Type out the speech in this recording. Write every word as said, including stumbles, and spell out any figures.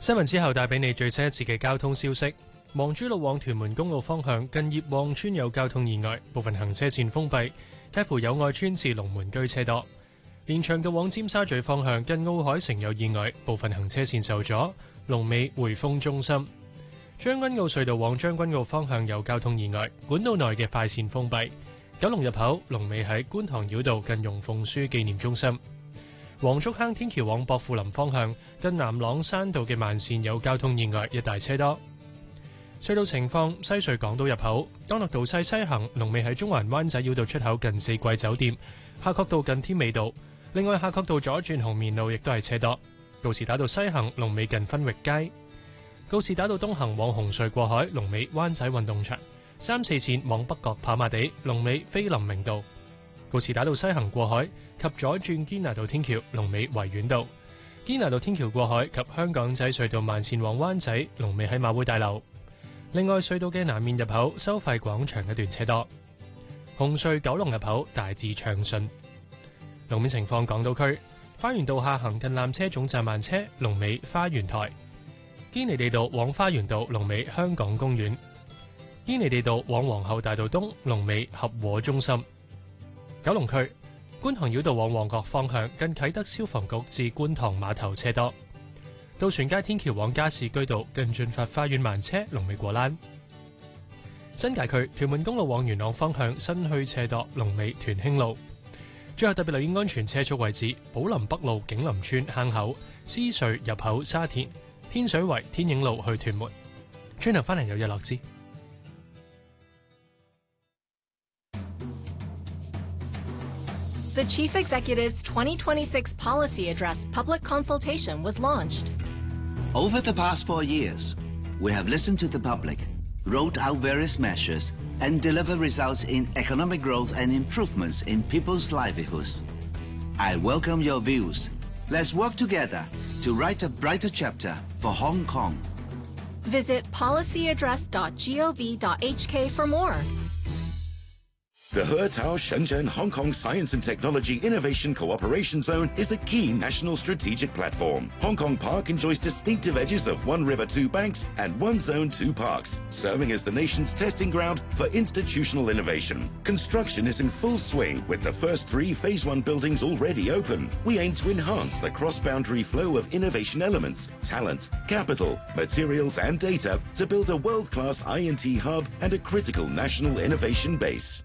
新聞之後帶俾你最新一次嘅交通消息。皇珠路往屯門公路方向近葉旺村有交通意外，部分行車線封閉，介乎友愛村至龍門居車多。連翔道往尖沙咀方向近奧海城有意外，部分行車線受阻，龍尾匯豐中心。將軍澳隧道往將軍澳方向有交通意外，管道內嘅快線封閉。九龍入口龍尾喺觀塘繞道近容鳳書紀念中心。黃竹坑天橋往薄扶林方向近南朗山道嘅慢線有交通意外，一大車多。隧道情況：西隧港島入口干諾道西西行龍尾喺中環灣仔繞道出口近四季酒店；夏慤道近添美道。另外夏慤道左轉紅棉路亦都係車多。告士打道西行龍尾近分域街。告士打道東行往紅隧過海龍尾灣仔運動場。三四線往北角跑馬地龍尾菲林明道。告士打道西行過海及左轉堅拿道天橋龍尾維園道。堅拿道天橋過海及香港仔隧道慢線往灣仔龍尾喺馬會大樓。另外隧道嘅南面入口收費廣場一段車多。紅隧九龍入口大致暢順。路面情況：港島區花園道下行近纜車總站慢車龍尾花園台。堅尼地道往花園道龍尾香港公園。堅尼地道往皇后大道東龍尾合和中心。九龍區觀塘繞道往旺角方向近啟德消防局至觀塘碼頭車多。渡船街天橋往加士居道近駿發花園慢車龍尾過欄。新界區屯門公路往元朗方向新墟車多龍尾屯興路。最後特別留意安全車速位置：寶林北路景林村坑口、獅隧入口沙田、天水圍天影路去屯門。轉頭翻嚟有日落之。 The Chief Executive's twenty twenty-six Policy Address public consultation was launched. Over the past four years, we have listened to the public, rolled out various measures, and delivered results in economic growth and improvements in people's livelihoods. I welcome your views. Let's work together to write a brighter chapter for Hong Kong. Visit policy address dot gov dot h k for more. The Hurtao Shenzhen Hong Kong Science and Technology Innovation Cooperation Zone is a key national strategic platform. Hong Kong Park enjoys distinctive edges of one river, two banks, and one zone, two parks, serving as the nation's testing ground for institutional innovation. Construction is in full swing with the first three Phase one buildings already open. We aim to enhance the cross-boundary flow of innovation elements, talent, capital, materials, and data to build a world-class I and T hub and a critical national innovation base.